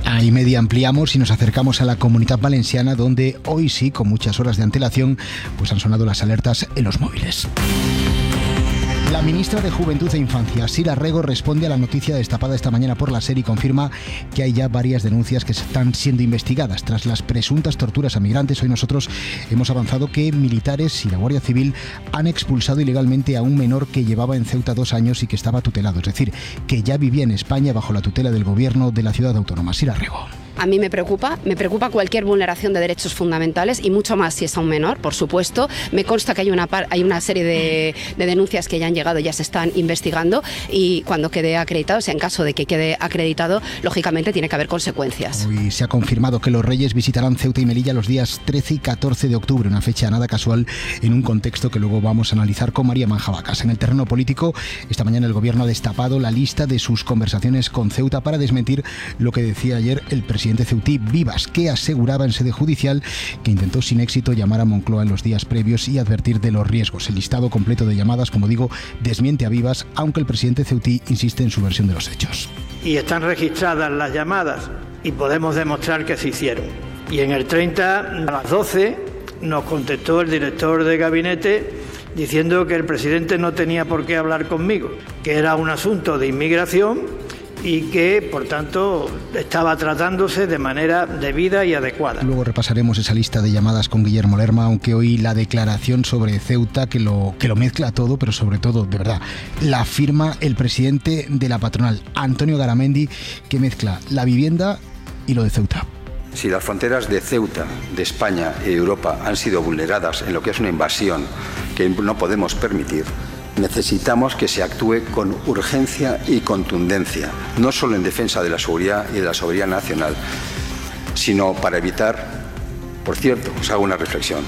Y media ampliamos y nos acercamos a la Comunitat Valenciana, donde hoy sí, con muchas horas de antelación, pues han sonado las alertas en los móviles. La ministra de Juventud e Infancia, Sira Rego, responde a la noticia destapada esta mañana por la SER y confirma que hay ya varias denuncias que están siendo investigadas. Tras las presuntas torturas a migrantes, hoy nosotros hemos avanzado que militares y la Guardia Civil han expulsado ilegalmente a un menor que llevaba en Ceuta 2 años y que estaba tutelado, es decir, que ya vivía en España bajo la tutela del gobierno de la ciudad autónoma. Sira Rego. A mí me preocupa cualquier vulneración de derechos fundamentales y mucho más si es a un menor, por supuesto. Me consta que hay una serie de denuncias que ya han llegado, ya se están investigando y cuando quede acreditado, o sea, en caso de que quede acreditado, lógicamente tiene que haber consecuencias. Hoy se ha confirmado que los Reyes visitarán Ceuta y Melilla los días 13 y 14 de octubre, una fecha nada casual en un contexto que luego vamos a analizar con María Manjabacas. En el terreno político, esta mañana el gobierno ha destapado la lista de sus conversaciones con Ceuta para desmentir lo que decía ayer el presidente ceutí Vivas, que aseguraba en sede judicial que intentó sin éxito llamar a Moncloa en los días previos y advertir de los riesgos. El listado completo de llamadas, como digo, desmiente a Vivas, aunque el presidente ceutí insiste en su versión de los hechos. Y están registradas las llamadas y podemos demostrar que se hicieron. Y en el 30, a las 12, nos contestó el director de gabinete diciendo que el presidente no tenía por qué hablar conmigo, que era un asunto de inmigración y que, por tanto, estaba tratándose de manera debida y adecuada. Luego repasaremos esa lista de llamadas con Guillermo Lerma, aunque hoy la declaración sobre Ceuta, que lo mezcla todo, pero sobre todo, de verdad, la firma el presidente de la patronal, Antonio Garamendi, que mezcla la vivienda y lo de Ceuta. Si las fronteras de Ceuta, de España y Europa han sido vulneradas en lo que es una invasión que no podemos permitir, necesitamos que se actúe con urgencia y contundencia, no solo en defensa de la seguridad y de la soberanía nacional, sino para evitar, por cierto, os hago una reflexión,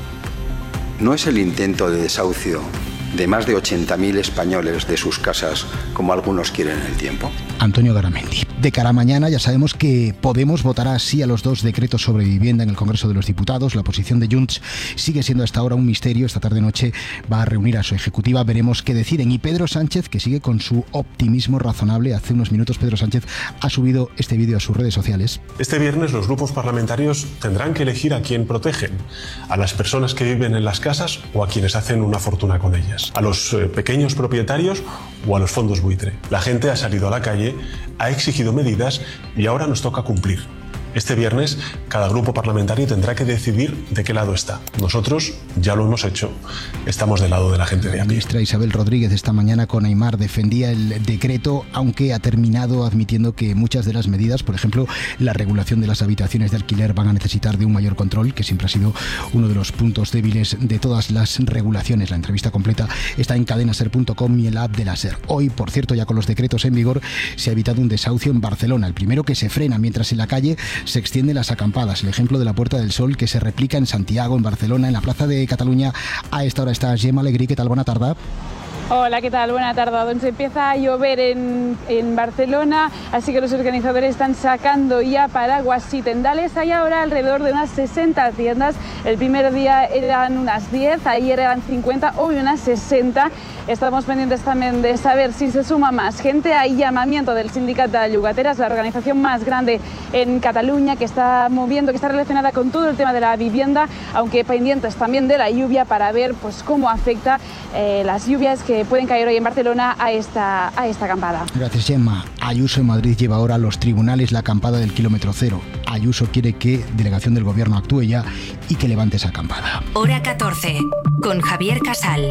no es el intento de desahucio de más de 80.000 españoles de sus casas, como algunos quieren en el tiempo. Antonio Garamendi. De cara a mañana ya sabemos que Podemos votará sí a los 2 decretos sobre vivienda en el Congreso de los Diputados. La posición de Junts sigue siendo hasta ahora un misterio. Esta tarde-noche va a reunir a su ejecutiva. Veremos qué deciden. Y Pedro Sánchez, que sigue con su optimismo razonable. Hace unos minutos Pedro Sánchez ha subido este vídeo a sus redes sociales. Este viernes los grupos parlamentarios tendrán que elegir a quién protegen. A las personas que viven en las casas o a quienes hacen una fortuna con ellas. A los pequeños propietarios o a los fondos buitre. La gente ha salido a la calle, ha exigido medidas y ahora nos toca cumplir. Este viernes, cada grupo parlamentario tendrá que decidir de qué lado está. Nosotros ya lo hemos hecho. Estamos del lado de la gente de a pie. La ministra Isabel Rodríguez esta mañana con Aimar defendía el decreto, aunque ha terminado admitiendo que muchas de las medidas, por ejemplo, la regulación de las habitaciones de alquiler, van a necesitar de un mayor control, que siempre ha sido uno de los puntos débiles de todas las regulaciones. La entrevista completa está en cadenaser.com y en la app de la SER. Hoy, por cierto, ya con los decretos en vigor, se ha evitado un desahucio en Barcelona. El primero que se frena mientras en la calle se extienden las acampadas. El ejemplo de la Puerta del Sol, que se replica en Santiago, en Barcelona, en la Plaza de Cataluña. A esta hora está Gemma Alegrí. ¿Qué tal? Buena tarde. Hola, ¿qué tal? Buena tarde. Donde empieza a llover en Barcelona, así que los organizadores están sacando ya paraguas y tendales. Hay ahora alrededor de unas 60 tiendas. El primer día eran unas 10, ayer eran 50, hoy unas 60. Estamos pendientes también de saber si se suma más gente. Hay llamamiento del Sindicato de Llogateras, la organización más grande en Cataluña, que está moviendo, que está relacionada con todo el tema de la vivienda, aunque pendientes también de la lluvia para ver pues cómo afecta las lluvias que pueden caer hoy en Barcelona a esta acampada. Gracias, Gemma. Ayuso en Madrid lleva ahora a los tribunales la acampada del kilómetro cero. Ayuso quiere que delegación del gobierno actúe ya y que levante esa acampada. Hora 14, con Javier Casal.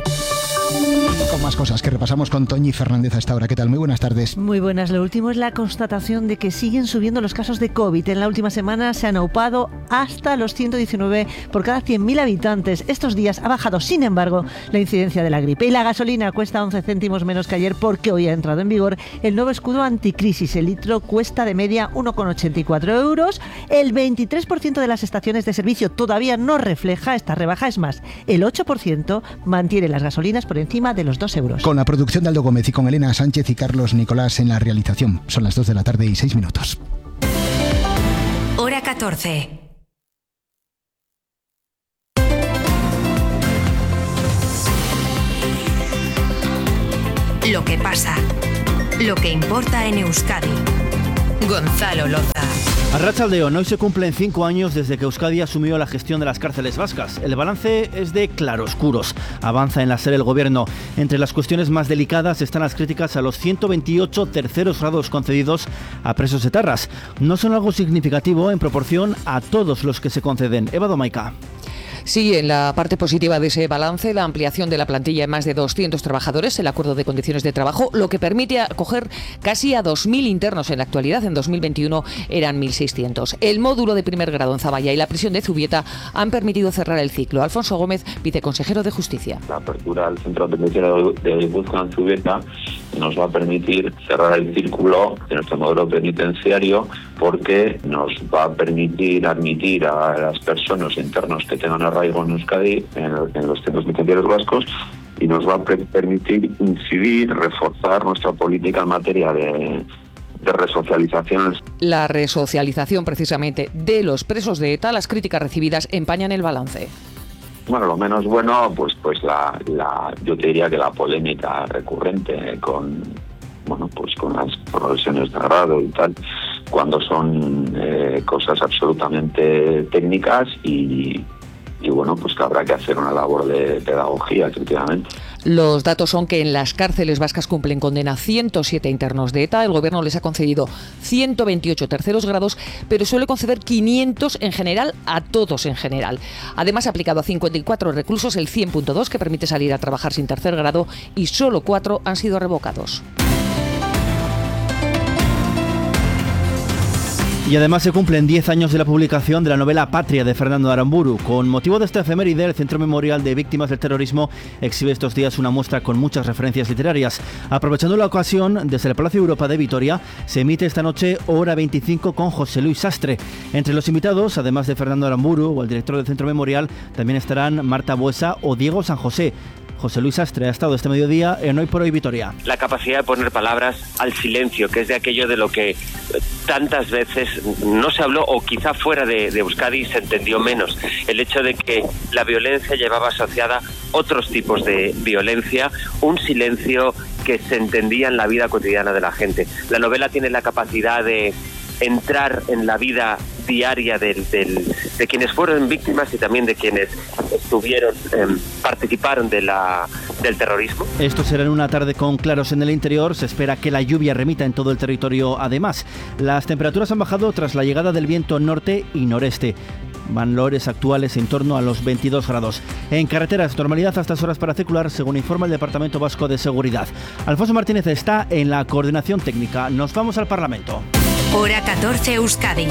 Con más cosas que repasamos con Toñi Fernández a esta hora. ¿Qué tal? Muy buenas tardes. Muy buenas. Lo último es la constatación de que siguen subiendo los casos de COVID. En la última semana se han aupado hasta los 119 por cada 100.000 habitantes. Estos días ha bajado, sin embargo, la incidencia de la gripe. Y la gasolina cuesta 11 céntimos menos que ayer porque hoy ha entrado en vigor el nuevo escudo anticrisis. El litro cuesta de media 1,84 euros. El 23% de las estaciones de servicio todavía no refleja esta rebaja. Es más, el 8% mantiene las gasolinas por encima de los 2 euros. Con la producción de Aldo Gómez y con Elena Sánchez y Carlos Nicolás en la realización. Son las 2 de la tarde y 6 minutos. Hora 14. Lo que pasa. Lo que importa en Euskadi. Gonzalo Loza. Arratsaldeon, hoy se cumplen 5 años desde que Euskadi asumió la gestión de las cárceles vascas. El balance es de claroscuros. Avanza en la SER el gobierno. Entre las cuestiones más delicadas están las críticas a los 128 terceros grados concedidos a presos etarras. No son algo significativo en proporción a todos los que se conceden. Eva Domaica. Sí, en la parte positiva de ese balance, la ampliación de la plantilla en más de 200 trabajadores, el acuerdo de condiciones de trabajo, lo que permite acoger casi a 2.000 internos en la actualidad. En 2021 eran 1.600. El módulo de primer grado en Zaballa y la prisión de Zubieta han permitido cerrar el ciclo. Alfonso Gómez, viceconsejero de Justicia. La apertura del centro penitenciario de Guipúzcoa en Zubieta nos va a permitir cerrar el círculo de nuestro modelo penitenciario, porque nos va a permitir admitir a las personas internos que tengan arraigo en Euskadi, en los centros penitenciarios vascos, y nos va a permitir incidir, reforzar nuestra política en materia de resocialización. La resocialización precisamente de los presos de ETA, las críticas recibidas empañan el balance. Bueno, lo menos bueno, pues yo te diría que la polémica recurrente con las progresiones de grado y tal, cuando son cosas absolutamente técnicas y bueno, pues que habrá que hacer una labor de pedagogía, efectivamente. Los datos son que en las cárceles vascas cumplen condena 107 internos de ETA. El gobierno les ha concedido 128 terceros grados, pero suele conceder 500 en general a todos en general. Además, ha aplicado a 54 reclusos el 100.2, que permite salir a trabajar sin tercer grado, y solo 4 han sido revocados. Y además se cumplen 10 años de la publicación de la novela Patria de Fernando Aramburu. Con motivo de esta efeméride, el Centro Memorial de Víctimas del Terrorismo exhibe estos días una muestra con muchas referencias literarias. Aprovechando la ocasión, desde el Palacio Europa de Vitoria se emite esta noche Hora 25 con José Luis Sastre. Entre los invitados, además de Fernando Aramburu o el director del Centro Memorial, también estarán Marta Buesa o Diego San José. José Luis Sastre ha estado este mediodía en Hoy por Hoy Vitoria. La capacidad de poner palabras al silencio, que es de aquello de lo que tantas veces no se habló, o quizá fuera de Euskadi se entendió menos. El hecho de que la violencia llevaba asociada otros tipos de violencia, un silencio que se entendía en la vida cotidiana de la gente. La novela tiene la capacidad de entrar en la vida diaria de quienes fueron víctimas y también de quienes participaron del terrorismo. Esto será en una tarde con claros en el interior. Se espera que la lluvia remita en todo el territorio. Además, las temperaturas han bajado tras la llegada del viento norte y noreste. Valores actuales en torno a los 22 grados. En carreteras, normalidad a estas horas para circular, según informa el Departamento Vasco de Seguridad. Alfonso Martínez está en la coordinación técnica. Nos vamos al Parlamento. Hora 14 Euskadi.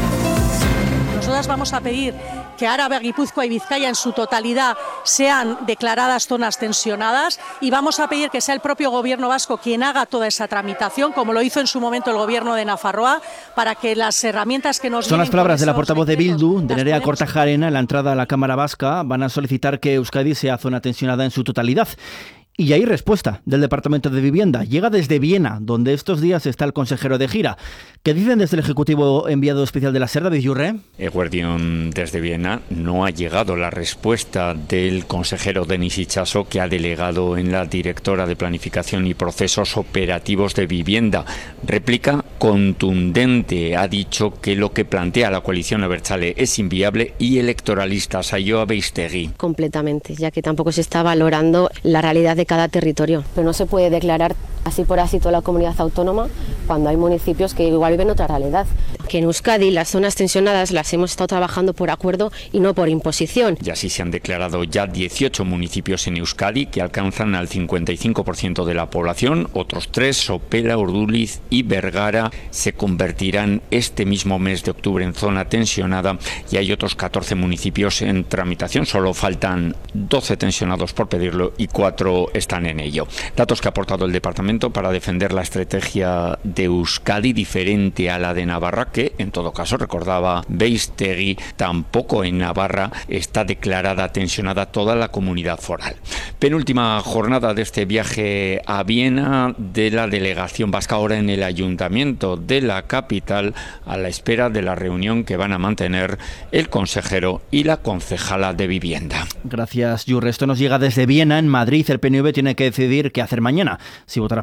Nosotras vamos a pedir que Araba, Guipúzcoa y Vizcaya en su totalidad sean declaradas zonas tensionadas, y vamos a pedir que sea el propio gobierno vasco quien haga toda esa tramitación, como lo hizo en su momento el gobierno de Nafarroa, para que las herramientas que nos... Son las palabras de la portavoz de Bildu, de Nerea Kortajarena, en la entrada a la Cámara Vasca. Van a solicitar que Euskadi sea zona tensionada en su totalidad. Y hay respuesta del Departamento de Vivienda. Llega desde Viena, donde estos días está el consejero de gira. ¿Qué dicen desde el Ejecutivo enviado especial de la SER, David Yurre? Eguerdión, desde Viena no ha llegado la respuesta del consejero Denis Itxaso, que ha delegado en la directora de Planificación y Procesos Operativos de Vivienda. Réplica contundente. Ha dicho que lo que plantea la coalición abertzale es inviable y electoralista. Saioa Beistegui. Completamente, ya que tampoco se está valorando la realidad de cada territorio. Pero no se puede declarar así por así toda la comunidad autónoma cuando hay municipios que igual viven otra realidad. Que en Euskadi las zonas tensionadas las hemos estado trabajando por acuerdo y no por imposición. Y así se han declarado ya 18 municipios en Euskadi que alcanzan al 55% de la población. Otros 3, Sopela, Urduliz y Bergara, se convertirán este mismo mes de octubre en zona tensionada, y hay otros 14 municipios en tramitación. Solo faltan 12 tensionados por pedirlo y 4 están en ello. Datos que ha aportado el departamento para defender la estrategia de Euskadi diferente a la de Navarra, que en todo caso, recordaba Beistegui, tampoco en Navarra está declarada tensionada toda la comunidad foral. Penúltima jornada de este viaje a Viena de la delegación vasca, ahora en el ayuntamiento de la capital, a la espera de la reunión que van a mantener el consejero y la concejala de vivienda. Gracias, Yurre. Esto nos llega desde Viena. En Madrid, el PNV tiene que decidir qué hacer mañana. Si votar a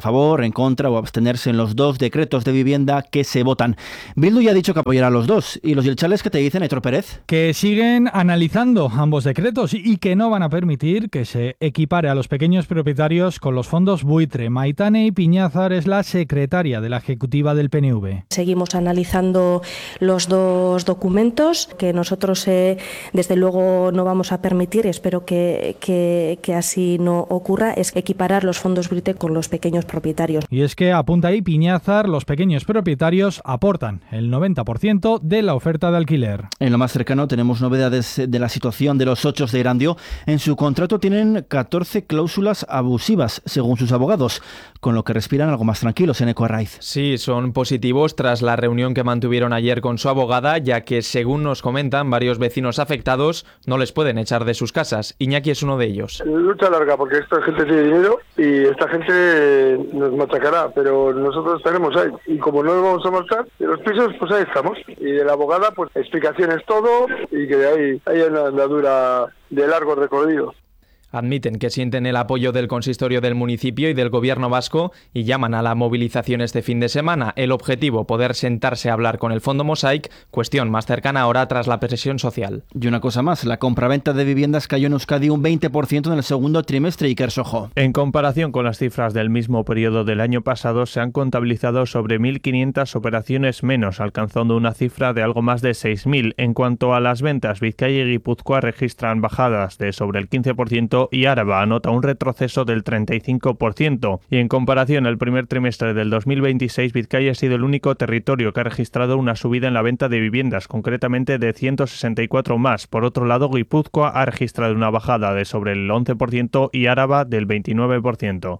favor, en contra o abstenerse en los 2 decretos de vivienda que se votan. Bildu ya ha dicho que apoyará a los 2. ¿Y los yelchales qué te dicen, Héctor Pérez? Que siguen analizando ambos decretos y que no van a permitir que se equipare a los pequeños propietarios con los fondos buitre. Maitane Ipiñazar es la secretaria de la ejecutiva del PNV. Seguimos analizando los 2 documentos que nosotros desde luego no vamos a permitir, espero que así no ocurra, es equiparar los fondos buitre con los pequeños propietarios. Y es que, apunta Ipiñazar, los pequeños propietarios aportan el 90% de la oferta de alquiler. En lo más cercano tenemos novedades de la situación de los 8 de Erandio. En su contrato tienen 14 cláusulas abusivas, según sus abogados, con lo que respiran algo más tranquilos en Ecoarraiz. Sí, son positivos tras la reunión que mantuvieron ayer con su abogada, ya que, según nos comentan varios vecinos afectados, no les pueden echar de sus casas. Iñaki es uno de ellos. Lucha larga, porque esta gente tiene dinero y esta gente nos machacará, pero nosotros estaremos ahí. Y como no nos vamos a marchar de los pisos, pues ahí estamos. Y de la abogada, pues explicaciones todo, y que de ahí hay una andadura de largo recorrido. Admiten que sienten el apoyo del consistorio del municipio y del gobierno vasco y llaman a la movilización este fin de semana. El objetivo, poder sentarse a hablar con el Fondo Mosaic, cuestión más cercana ahora tras la presión social. Y una cosa más, la compraventa de viviendas cayó en Euskadi un 20% en el segundo trimestre. Iker Sojo. En comparación con las cifras del mismo periodo del año pasado, se han contabilizado sobre 1.500 operaciones menos, alcanzando una cifra de algo más de 6.000. En cuanto a las ventas, Vizcaya y Guipúzcoa registran bajadas de sobre el 15%, y Áraba anota un retroceso del 35%. Y en comparación, el primer trimestre del 2026, Vizcaya ha sido el único territorio que ha registrado una subida en la venta de viviendas, concretamente de 164 más. Por otro lado, Guipúzcoa ha registrado una bajada de sobre el 11% y Áraba del 29%.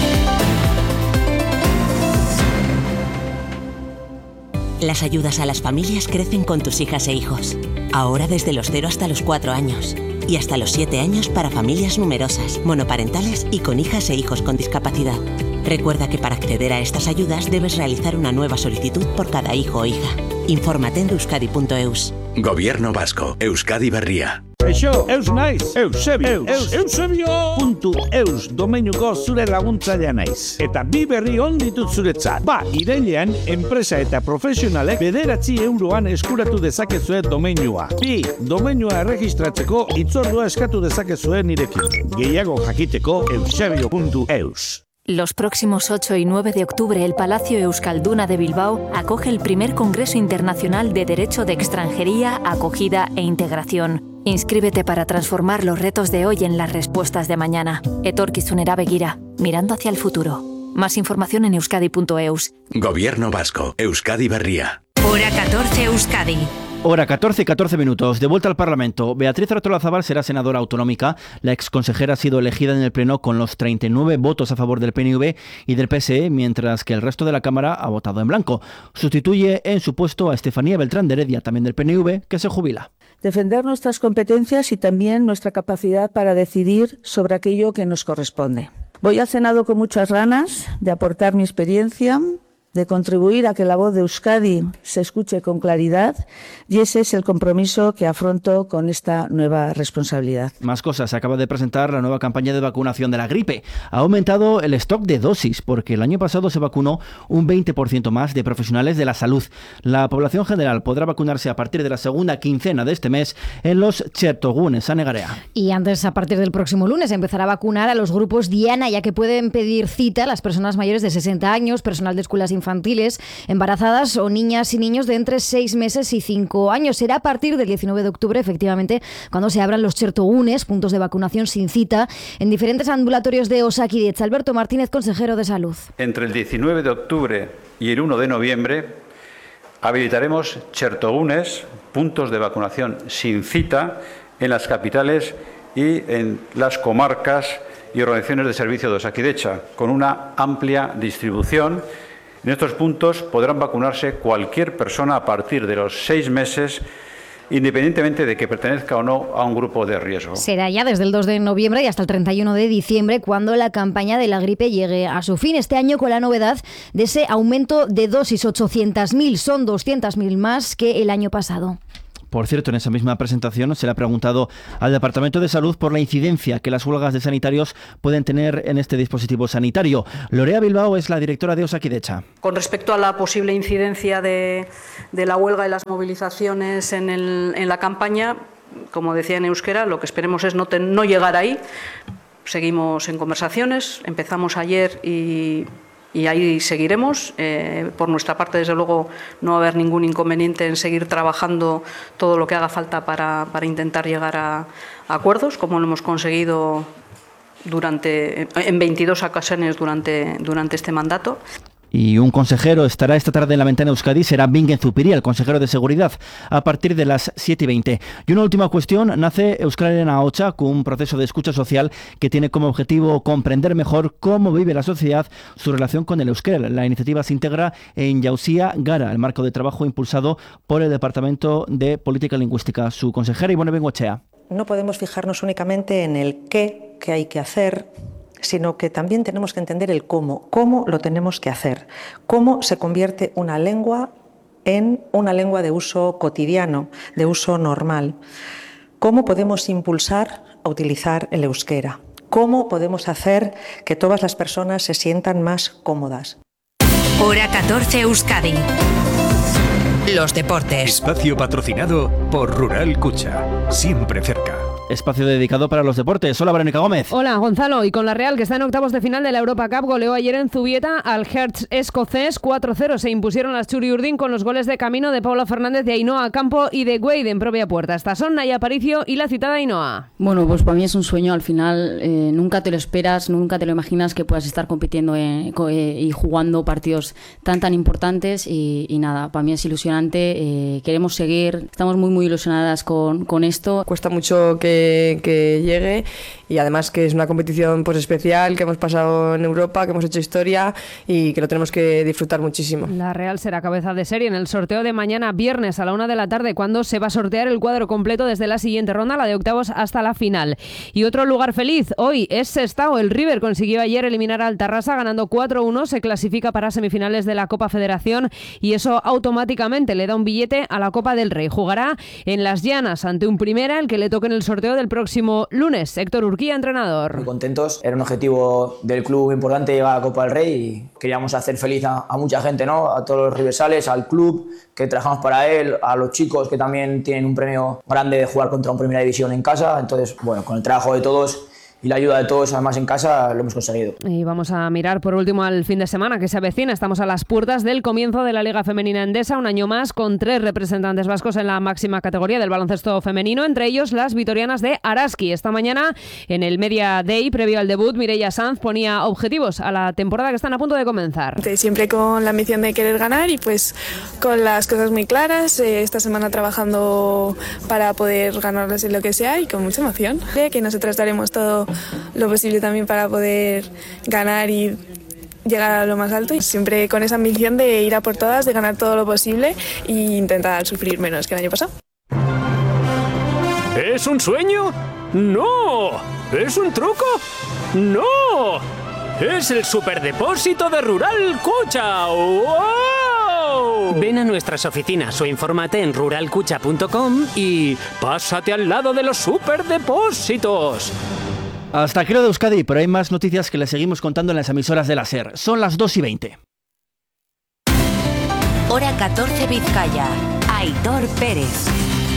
Las ayudas a las familias crecen con tus hijas e hijos. Ahora desde los 0 hasta los 4 años. Y hasta los 7 años para familias numerosas, monoparentales y con hijas e hijos con discapacidad. Recuerda que para acceder a estas ayudas debes realizar una nueva solicitud por cada hijo o hija. Infórmate en euskadi.eus. Gobierno vasco. Euskadi Berria. Eixo, eus naiz, Eusebio, Eusebio.eus domeinuko zure laguntzailea naiz. Eta bi berri on ditut zuretzat. Irailean, enpresa eta profesionalek 9 euroan eskuratu dezakezue domeinua. Domeinua erregistratzeko hitzordua eskatu dezakezue nirekin. Gehiago jakiteko eusebio.eus. Los próximos 8 y 9 de octubre, el Palacio Euskalduna de Bilbao acoge el primer Congreso Internacional de Derecho de Extranjería, Acogida e Integración. Inscríbete para transformar los retos de hoy en las respuestas de mañana. Etorkizunera begira, mirando hacia el futuro. Más información en euskadi.eus. Gobierno vasco. Euskadi Berria. Hora 14 Euskadi. Hora 14 minutos. De vuelta al Parlamento. Beatriz Artolazabal será senadora autonómica. La exconsejera ha sido elegida en el Pleno con los 39 votos a favor del PNV y del PSE, mientras que el resto de la Cámara ha votado en blanco. Sustituye en su puesto a Estefanía Beltrán de Heredia, también del PNV, que se jubila. Defender nuestras competencias y también nuestra capacidad para decidir sobre aquello que nos corresponde. Voy al Senado con muchas ganas de aportar mi experiencia, de contribuir a que la voz de Euskadi se escuche con claridad, y ese es el compromiso que afronto con esta nueva responsabilidad. Más cosas. Se acaba de presentar la nueva campaña de vacunación de la gripe. Ha aumentado el stock de dosis porque el año pasado se vacunó un 20% más de profesionales de la salud. La población general podrá vacunarse a partir de la segunda quincena de este mes en los txertogunes. Ane Garea. Y antes, a partir del próximo lunes, empezará a vacunar a los grupos diana, ya que pueden pedir cita las personas mayores de 60 años, personal de escuelas infantiles, embarazadas o niñas y niños de entre 6 meses y 5 años. Será a partir del 19 de octubre, efectivamente, cuando se abran los txertogunes, puntos de vacunación sin cita, en diferentes ambulatorios de Osakidetza. Alberto Martínez, consejero de Salud. Entre el 19 de octubre y el 1 de noviembre habilitaremos txertogunes, puntos de vacunación sin cita, en las capitales y en las comarcas y organizaciones de servicio de Osakidetza, con una amplia distribución. En estos puntos podrán vacunarse cualquier persona a partir de los 6 meses, independientemente de que pertenezca o no a un grupo de riesgo. Será ya desde el 2 de noviembre y hasta el 31 de diciembre cuando la campaña de la gripe llegue a su fin. Este año con la novedad de ese aumento de dosis, 800.000, son 200.000 más que el año pasado. Por cierto, en esa misma presentación se le ha preguntado al Departamento de Salud por la incidencia que las huelgas de sanitarios pueden tener en este dispositivo sanitario. Lorea Bilbao es la directora de Osakidetza. Con respecto a la posible incidencia de la huelga y las movilizaciones en la campaña, como decía en euskera, lo que esperemos es no llegar ahí. Seguimos en conversaciones, empezamos ayer y ahí seguiremos. Por nuestra parte, desde luego, no va a haber ningún inconveniente en seguir trabajando todo lo que haga falta para intentar llegar a acuerdos, como lo hemos conseguido en 22 ocasiones durante este mandato. Y un consejero estará esta tarde en la ventana Euskadi, será Bingen Zupiria, el consejero de Seguridad, a partir de las 7:20. Y una última cuestión, nace Euskararen Ahotsa, con un proceso de escucha social que tiene como objetivo comprender mejor cómo vive la sociedad su relación con el euskera. La iniciativa se integra en Jauzia Gara, el marco de trabajo impulsado por el Departamento de Política Lingüística. Su consejera, Ivone Bengoechea. No podemos fijarnos únicamente en el qué hay que hacer, sino que también tenemos que entender el cómo lo tenemos que hacer, cómo se convierte una lengua en una lengua de uso cotidiano, de uso normal, cómo podemos impulsar a utilizar el euskera, cómo podemos hacer que todas las personas se sientan más cómodas. Hora 14 Euskadi. Los deportes. Espacio patrocinado por Rural Cucha, siempre cerca. Espacio dedicado para los deportes. Hola, Verónica Gómez. Hola, Gonzalo. Y con la Real, que está en octavos de final de la Europa Cup, goleó ayer en Zubieta al Hertz escocés 4-0. Se impusieron las Churi Urdin con los goles de Camino, de Pablo Fernández, de Ainhoa Campo y de Gueide en propia puerta. Estas son Naya Aparicio y la citada Ainhoa. Bueno, pues para mí es un sueño. Al final nunca te lo esperas, nunca te lo imaginas que puedas estar compitiendo y jugando partidos tan importantes y nada, para mí es ilusionante. Queremos seguir, estamos muy ilusionadas con esto. Cuesta mucho que llegue y además que es una competición pues especial, que hemos pasado en Europa, que hemos hecho historia y que lo tenemos que disfrutar muchísimo. La Real será cabeza de serie en el sorteo de mañana viernes a la 1 de la tarde, cuando se va a sortear el cuadro completo desde la siguiente ronda, la de octavos, hasta la final. Y otro lugar feliz hoy es Sestao. El River consiguió ayer eliminar al Tarrasa ganando 4-1, se clasifica para semifinales de la Copa Federación y eso automáticamente le da un billete a la Copa del Rey. Jugará en Las Llanas ante un Primera, el que le toque en el sorteo del próximo lunes. Héctor Urquía, entrenador. Muy contentos, era un objetivo del club importante llegar a la Copa del Rey y queríamos hacer feliz a mucha gente, ¿no? A todos los riversales, al club que trabajamos para él, a los chicos que también tienen un premio grande de jugar contra un Primera División en casa. Entonces, bueno, con el trabajo de todos y la ayuda de todos, además en casa, lo hemos conseguido. Y vamos a mirar por último al fin de semana que se avecina. Estamos a las puertas del comienzo de la Liga Femenina Endesa, un año más con 3 representantes vascos en la máxima categoría del baloncesto femenino, entre ellos las vitorianas de Araski. Esta mañana, en el Media Day, previo al debut, Mireia Sanz ponía objetivos a la temporada que están a punto de comenzar. Siempre con la ambición de querer ganar y pues con las cosas muy claras. Esta semana trabajando para poder ganarlas en lo que sea y con mucha emoción. Que nosotras daremos todo lo posible también para poder ganar y llegar a lo más alto, y siempre con esa ambición de ir a por todas, de ganar todo lo posible e intentar sufrir menos que el año pasado. ¿Es un sueño? ¡No! ¿Es un truco? ¡No! ¡Es el superdepósito de Rural Cucha! ¡Wow! Ven a nuestras oficinas o infórmate en ruralcucha.com y pásate al lado de los superdepósitos. Hasta aquí lo de Euskadi, pero hay más noticias que les seguimos contando en las emisoras de la SER. Son las 2:20. Hora 14 Vizcaya. Aitor Pérez.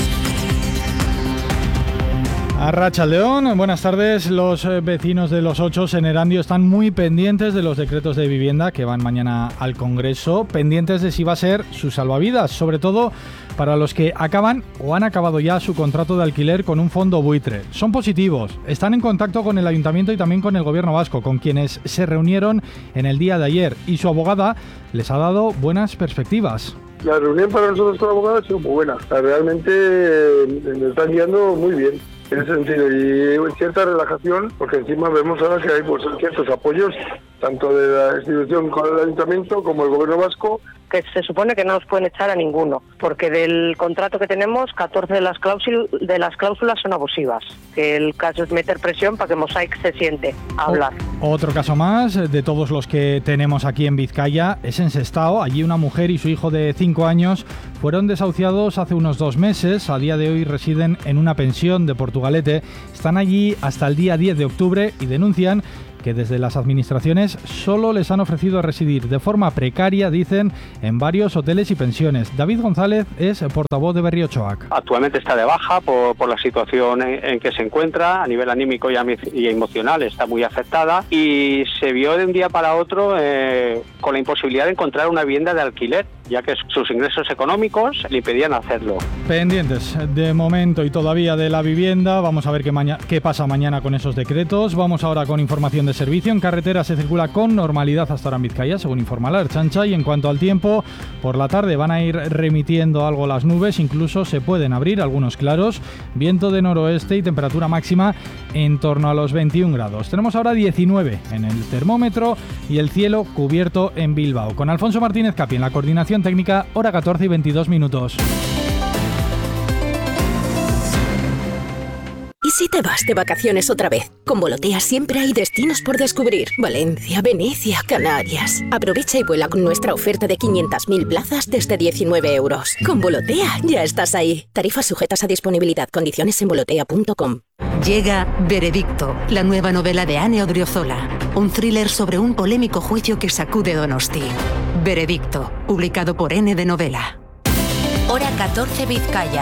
Arratsaldeon, buenas tardes. Los vecinos de Los Ochos en Erandio están muy pendientes de los decretos de vivienda que van mañana al Congreso, pendientes de si va a ser su salvavidas, sobre todo para los que acaban o han acabado ya su contrato de alquiler con un fondo buitre. Son positivos, están en contacto con el Ayuntamiento y también con el Gobierno vasco, con quienes se reunieron en el día de ayer, y su abogada les ha dado buenas perspectivas. La reunión para nosotros con la abogada ha sido muy buena. Realmente nos están guiando muy bien en ese sentido, y cierta relajación, porque encima vemos ahora que hay pues ciertos apoyos tanto de la institución con el Ayuntamiento como el Gobierno vasco que se supone que no nos pueden echar a ninguno, porque del contrato que tenemos, 14 de las cláusulas son abusivas, que el caso es meter presión para que Mosaic se siente a hablar. Otro caso más de todos los que tenemos aquí en Vizcaya es en Sestao. Allí una mujer y su hijo de 5 años fueron desahuciados hace unos 2 meses. A día de hoy residen en una pensión de Portugalete. Están allí hasta el día 10 de octubre y denuncian que desde las administraciones solo les han ofrecido residir de forma precaria, dicen, en varios hoteles y pensiones. David González es portavoz de Berriochoac. Actualmente está de baja por la situación en que se encuentra, a nivel anímico y emocional está muy afectada, y se vio de un día para otro con la imposibilidad de encontrar una vivienda de alquiler, ya que sus ingresos económicos le impedían hacerlo. Pendientes de momento y todavía de la vivienda. Vamos a ver qué pasa mañana con esos decretos. Vamos ahora con información de servicio. En carretera se circula con normalidad hasta ahora en Vizcaya, según informa la Ertzaintza. Y en cuanto al tiempo, por la tarde van a ir remitiendo algo las nubes, incluso se pueden abrir algunos claros. Viento de noroeste y temperatura máxima en torno a los 21 grados. Tenemos ahora 19 en el termómetro y el cielo cubierto en Bilbao. Con Alfonso Martínez Capi en la coordinación técnica, hora 14 y 22 minutos. ¿Y si te vas de vacaciones otra vez? Con Volotea siempre hay destinos por descubrir. Valencia, Venecia, Canarias. Aprovecha y vuela con nuestra oferta de 500.000 plazas desde 19 euros. Con Volotea ya estás ahí. Tarifas sujetas a disponibilidad. Condiciones en volotea.com. Llega Veredicto, la nueva novela de Ane Odriozola. Un thriller sobre un polémico juicio que sacude Donosti. Veredicto, publicado por N de Novela. Hora 14 Vizcaya.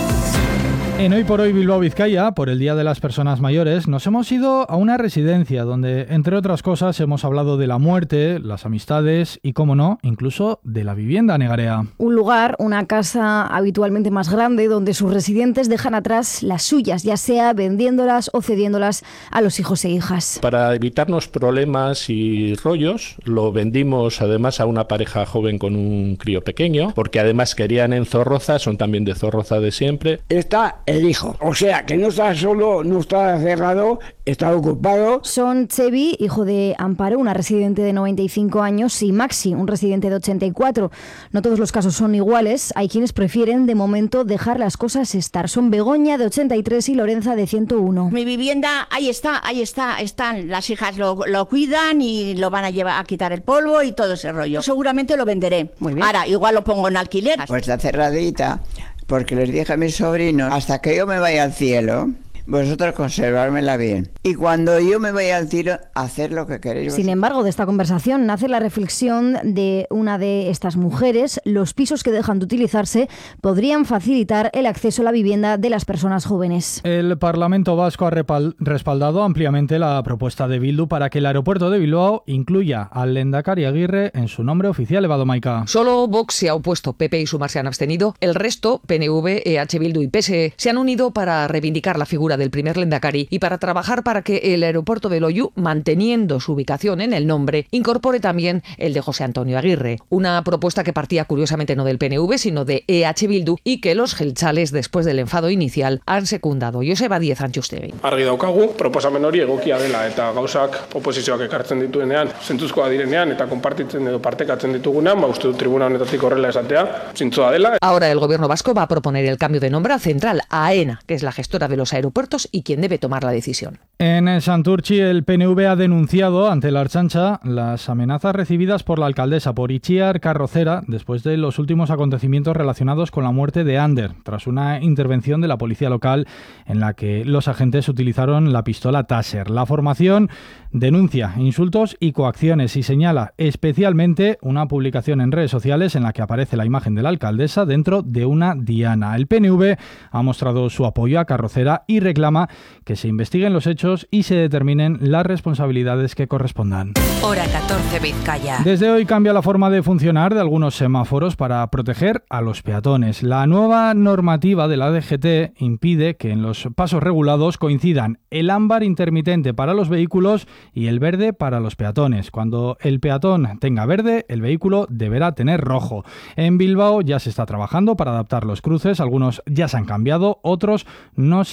En Hoy por Hoy Bilbao Vizcaya, por el Día de las Personas Mayores, nos hemos ido a una residencia donde, entre otras cosas, hemos hablado de la muerte, las amistades y, cómo no, incluso de la vivienda, Negarea. Un lugar, una casa habitualmente más grande, donde sus residentes dejan atrás las suyas, ya sea vendiéndolas o cediéndolas a los hijos e hijas. Para evitarnos problemas y rollos, lo vendimos además a una pareja joven con un crío pequeño, porque además querían en Zorroza, son también de Zorroza de siempre. Está el hijo, o sea que no está solo, no está cerrado, está ocupado. Son Chevi, hijo de Amparo, una residente de 95 años, y Maxi, un residente de 84. No todos los casos son iguales, hay quienes prefieren de momento dejar las cosas estar. Son Begoña de 83 y Lorenza de 101. Mi vivienda, ahí está, están, las hijas lo cuidan y lo van a llevar a quitar el polvo y todo ese rollo. Seguramente lo venderé. Muy bien. Ahora, igual lo pongo en alquiler. Pues está cerradita, porque les dije a mis sobrinos, hasta que yo me vaya al cielo, vosotros conservármela bien. Y cuando yo me vaya al cielo, hacer lo que queréis. Sin embargo, de esta conversación nace la reflexión de una de estas mujeres. Los pisos que dejan de utilizarse podrían facilitar el acceso a la vivienda de las personas jóvenes. El Parlamento Vasco ha respaldado ampliamente la propuesta de Bildu para que el aeropuerto de Bilbao incluya al Lehendakari Aguirre en su nombre oficial. Evado Maica. Solo Vox se ha opuesto, PP y Sumar se han abstenido. El resto, PNV, EH Bildu y PSE, se han unido para reivindicar la figura del primer Lehendakari y para trabajar para que el aeropuerto de Loiu, manteniendo su ubicación en el nombre, incorpore también el de José Antonio Aguirre. Una propuesta que partía curiosamente no del PNV, sino de EH Bildu, y que los jeltzales, después del enfado inicial, han secundado. Joseba Díez Antxustegi. Argi daukagu, proposamen hori egokia dela eta gauzak oposizioak ekartzen dituenean, zentzuzkoa direnean eta konpartitzen edo partekatzen ditugunean, uste dut tribuna honetatik horrela esatea, zintzoa dela. Ahora el gobierno vasco va a proponer el cambio de nombre a Central, a AENA, que es la gestora de los aeropuertos y quien debe tomar la decisión. En Santurtzi, el PNV ha denunciado ante la Ertzaintza las amenazas recibidas por la alcaldesa, por Itziar Carrocera, después de los últimos acontecimientos relacionados con la muerte de Ander, tras una intervención de la policía local en la que los agentes utilizaron la pistola Taser. La formación denuncia insultos y coacciones y señala especialmente una publicación en redes sociales en la que aparece la imagen de la alcaldesa dentro de una diana. El PNV ha mostrado su apoyo a Carrocera y reclama que se investiguen los hechos y se determinen las responsabilidades que correspondan. Hora 14 Vizcaya. Desde hoy cambia la forma de funcionar de algunos semáforos para proteger a los peatones. La nueva normativa de la DGT impide que en los pasos regulados coincidan el ámbar intermitente para los vehículos y el verde para los peatones. Cuando el peatón tenga verde, el vehículo deberá tener rojo. En Bilbao ya se está trabajando para adaptar los cruces. Algunos ya se han cambiado, otros no se podrán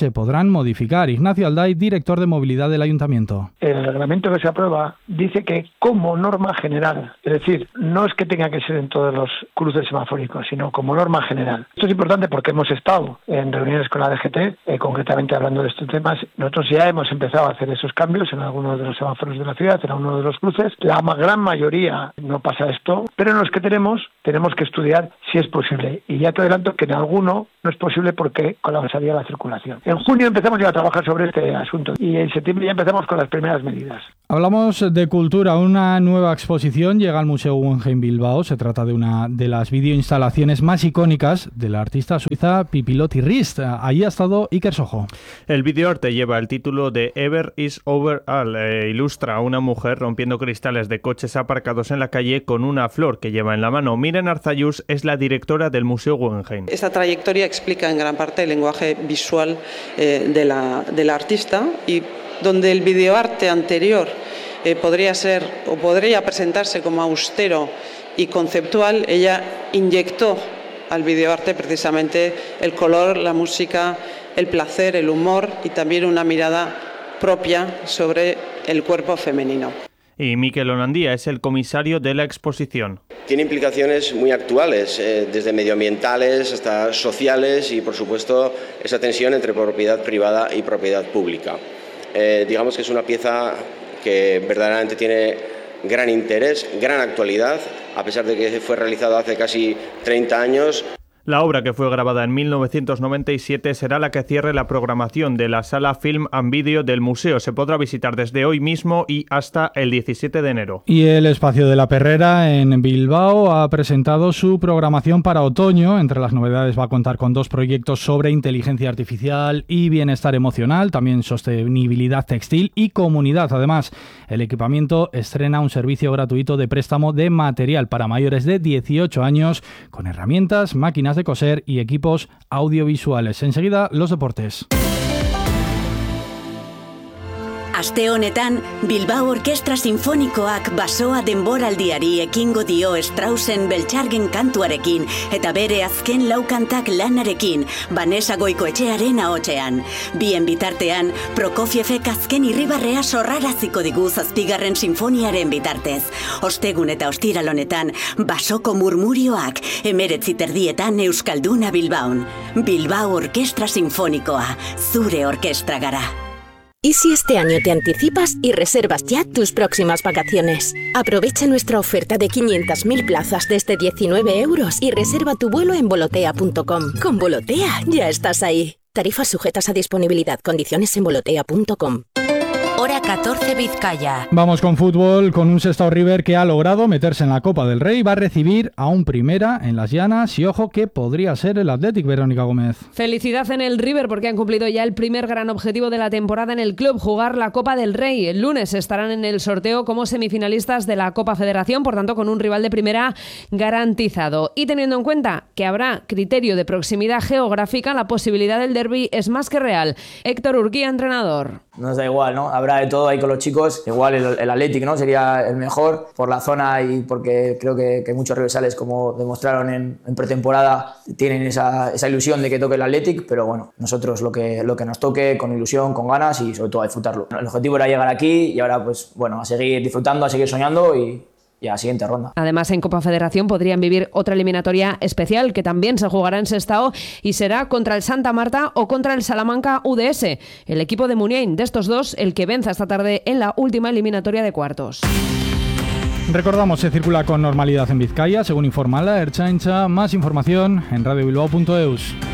podrían modificar. Ignacio Alday, director de movilidad del Ayuntamiento. El reglamento que se aprueba dice que como norma general, es decir, no es que tenga que ser en todos los cruces semafóricos, sino como norma general. Esto es importante porque hemos estado en reuniones con la DGT, concretamente hablando de estos temas. Nosotros ya hemos empezado a hacer esos cambios en algunos de los semáforos de la ciudad, en algunos de los cruces. La gran mayoría no pasa esto, pero en los que tenemos que estudiar si es posible. Y ya te adelanto que en alguno no es posible porque colapsaría la circulación. En junio empezamos ya a trabajar sobre este asunto y en septiembre ya empezamos con las primeras medidas. Hablamos de cultura. Una nueva exposición llega al Museo Guggenheim Bilbao. Se trata de una de las videoinstalaciones más icónicas de la artista suiza Pipilotti Rist. Allí ha estado Iker Sojo. El videoarte lleva el título de Ever is Over All. Ilustra a una mujer rompiendo cristales de coches aparcados en la calle con una flor que lleva en la mano. Miren Arzayus es la directora del Museo Guggenheim. Esta trayectoria explica en gran parte el lenguaje visual de la artista, y donde el videoarte anterior podría ser o podría presentarse como austero y conceptual, ella inyectó al videoarte precisamente el color, la música, el placer, el humor y también una mirada propia sobre el cuerpo femenino. Y Mikel Onandía es el comisario de la exposición. Tiene implicaciones muy actuales, desde medioambientales hasta sociales y, por supuesto, esa tensión entre propiedad privada y propiedad pública. Digamos que es una pieza que verdaderamente tiene gran interés, gran actualidad, a pesar de que fue realizada hace casi 30 años. La obra, que fue grabada en 1997, será la que cierre la programación de la sala Film and Video del museo. Se podrá visitar desde hoy mismo y hasta el 17 de enero. Y el Espacio de la Perrera en Bilbao ha presentado su programación para otoño. Entre las novedades va a contar con 2 proyectos sobre inteligencia artificial y bienestar emocional, también sostenibilidad textil y comunidad. Además, el equipamiento estrena un servicio gratuito de préstamo de material para mayores de 18 años con herramientas, máquinas de coser y equipos audiovisuales. Enseguida, los deportes. Aste honetan, Bilbao Orkestra Sinfonikoak basoa denboraldiari ekingo dio Straussen Beltxargen kantuarekin eta bere azken lau kantak lanarekin, Vanessa Goikoetxearen ahotsean. Bien bitartean, Prokofievek azken irribarrea sorraraziko digu 7. sinfoniaren bitartez. Ostegun eta ostiral honetan, basoko murmurioak, 19:30 Euskalduna Bilbaon. Bilbao Orkestra Sinfonikoa, zure orkestra gara. ¿Y si este año te anticipas y reservas ya tus próximas vacaciones? Aprovecha nuestra oferta de 500.000 plazas desde 19 € y reserva tu vuelo en volotea.com. Con Volotea ya estás ahí. Tarifas sujetas a disponibilidad. Condiciones en volotea.com. Hora 14 Vizcaya. Vamos con fútbol, con un Sestao River que ha logrado meterse en la Copa del Rey. Va a recibir a un Primera en las Llanas y ojo que podría ser el Athletic. Verónica Gómez. Felicidad en el River porque han cumplido ya el primer gran objetivo de la temporada en el club, jugar la Copa del Rey. El lunes estarán en el sorteo como semifinalistas de la Copa Federación, por tanto con un rival de primera garantizado. Y teniendo en cuenta que habrá criterio de proximidad geográfica, la posibilidad del derbi es más que real. Héctor Urquía, entrenador. Nos da igual, ¿no? Habrá de todo ahí con los chicos. Igual el Athletic, ¿no? Sería el mejor por la zona y porque creo que muchos riversales, como demostraron en pretemporada, tienen esa ilusión de que toque el Athletic, pero bueno, nosotros lo que nos toque con ilusión, con ganas y sobre todo a disfrutarlo. El objetivo era llegar aquí y ahora pues bueno, a seguir disfrutando, a seguir soñando y a la siguiente ronda. Además, en Copa Federación podrían vivir otra eliminatoria especial que también se jugará en Sestao y será contra el Santa Marta o contra el Salamanca UDS. El equipo de Muniain, de estos dos, el que venza esta tarde en la última eliminatoria de cuartos. Recordamos, se circula con normalidad en Vizcaya, según informa la Ertzaintza. Más información en radiobilbao.eus.